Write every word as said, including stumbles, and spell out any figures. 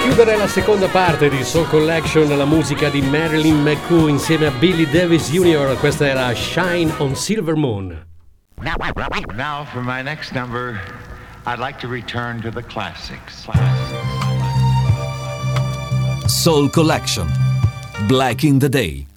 chiudere la seconda parte di Soul Collection, la musica di Marilyn McCoo insieme a Billy Davis junior Questa era Shine on Silver Moon. Now, now for my next number, I'd like to return to the classics. Soul Collection, Black in the Day.